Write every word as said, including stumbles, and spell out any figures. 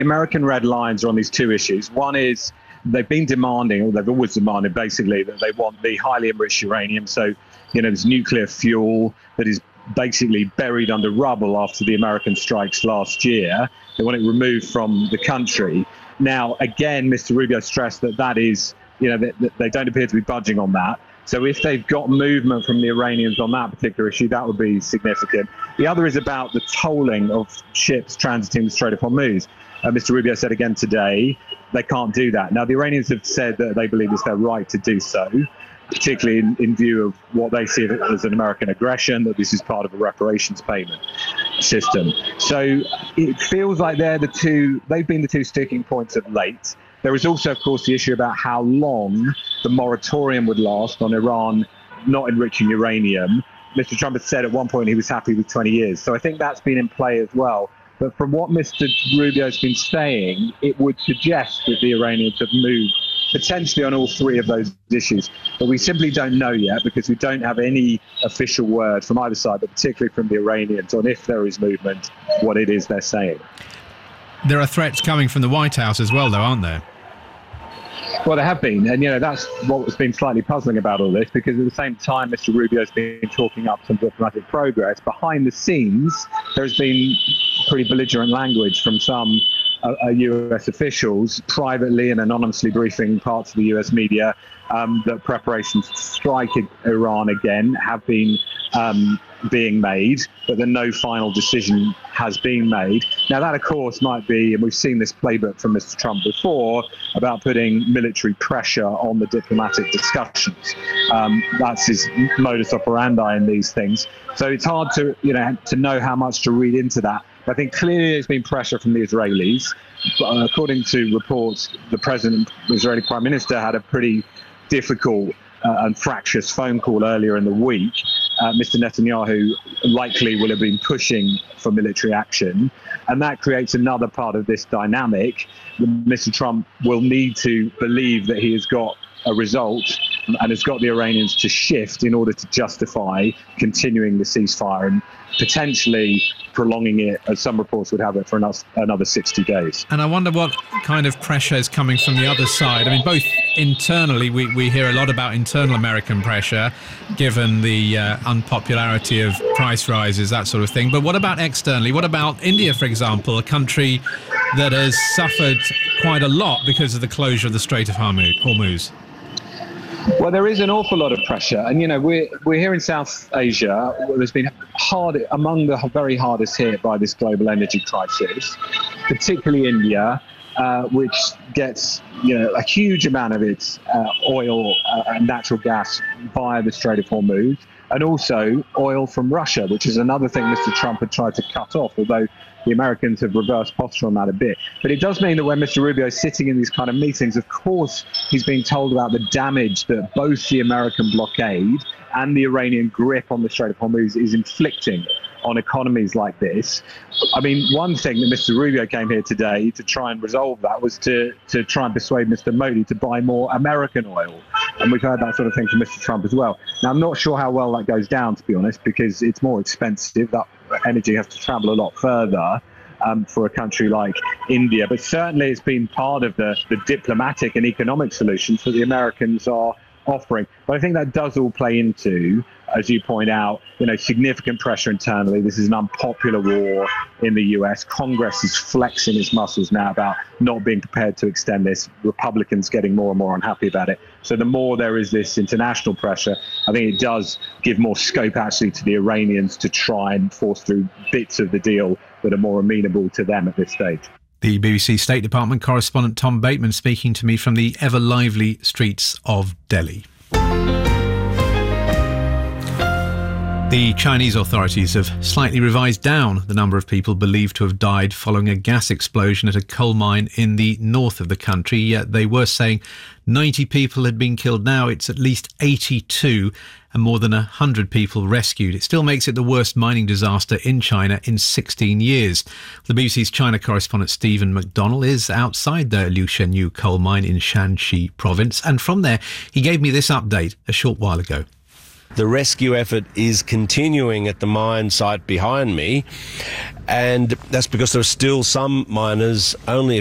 American red lines are on these two issues. One is they've been demanding, or they've always demanded basically, that they want the highly enriched uranium. So, you know, there's nuclear fuel that is basically buried under rubble after the American strikes last year. They want it removed from the country. Now, again, Mister Rubio stressed that that is, you know, they, they don't appear to be budging on that. So if they've got movement from the Iranians on that particular issue, that would be significant. The other is about the tolling of ships transiting the Strait of Hormuz. Uh, Mister Rubio said again today they can't do that. Now, the Iranians have said that they believe it's their right to do so, particularly in, in view of what they see as an American aggression, that this is part of a reparations payment system. So it feels like they're the two, they've been the two sticking points of late. There is also, of course, the issue about how long the moratorium would last on Iran not enriching uranium. Mister Trump had said at one point he was happy with twenty years. So I think that's been in play as well. But from what Mister Rubio's been saying, it would suggest that the Iranians have moved potentially on all three of those issues. But we simply don't know yet, because we don't have any official word from either side, but particularly from the Iranians, on if there is movement, what it is they're saying. There are threats coming from the White House as well, though, aren't there? Well, there have been. And, you know, that's what has been slightly puzzling about all this, because at the same time Mister Rubio's been talking up some diplomatic progress, behind the scenes there's been pretty belligerent language from some uh, uh, U S officials, privately and anonymously briefing parts of the U S media, um, that preparations to strike Iran again have been um, being made, but that no final decision has been made. Now, that, of course, might be, and we've seen this playbook from Mister Trump before, about putting military pressure on the diplomatic discussions. Um, that's his modus operandi in these things. So it's hard to, you know, to know how much to read into that. I think clearly there's been pressure from the Israelis. But according to reports, the president, the Israeli prime minister, had a pretty difficult uh, and fractious phone call earlier in the week. Uh, Mister Netanyahu likely will have been pushing for military action, and that creates another part of this dynamic. Mister Trump will need to believe that he has got a result and has got the Iranians to shift in order to justify continuing the ceasefire and potentially prolonging it, as some reports would have it, for another sixty days. And I wonder what kind of pressure is coming from the other side. I mean, both internally, we, we hear a lot about internal American pressure, given the uh, unpopularity of price rises, that sort of thing. But what about externally? What about India, for example, a country that has suffered quite a lot because of the closure of the Strait of Hormuz? Well, there is an awful lot of pressure. And, you know, we're, we're here in South Asia. There's been hard, among the very hardest hit by this global energy crisis, particularly India, uh, which gets, you know, a huge amount of its uh, oil uh, and natural gas via the Strait of Hormuz, and also oil from Russia, which is another thing Mister Trump had tried to cut off, although the Americans have reversed posture on that a bit. But it does mean that when Mister Rubio is sitting in these kind of meetings, of course, he's being told about the damage that both the American blockade and the Iranian grip on the Strait of Hormuz is inflicting on economies like this. I mean, one thing that Mister Rubio came here today to try and resolve that was to, to try and persuade Mister Modi to buy more American oil. And we've heard that sort of thing from Mister Trump as well. Now, I'm not sure how well that goes down, to be honest, because it's more expensive. That energy has to travel a lot further um, for a country like India. But certainly it's been part of the, the diplomatic and economic solutions that the Americans are offering. But I think that does all play into, as you point out, you know, significant pressure internally. This is an unpopular war in the U S. Congress is flexing its muscles now about not being prepared to extend this. Republicans getting more and more unhappy about it. So the more there is this international pressure, I think it does give more scope actually to the Iranians to try and force through bits of the deal that are more amenable to them at this stage. The B B C State Department correspondent Tom Bateman speaking to me from the ever lively streets of Delhi. The Chinese authorities have slightly revised down the number of people believed to have died following a gas explosion at a coal mine in the north of the country. Yet they were saying ninety people had been killed. Now it's at least eighty-two and more than one hundred people rescued. It still makes it the worst mining disaster in China in sixteen years. The B B C's China correspondent Stephen McDonnell is outside the Liu Shenyu coal mine in Shanxi province. And from there, he gave me this update a short while ago. The rescue effort is continuing at the mine site behind me, and that's because there are still some miners only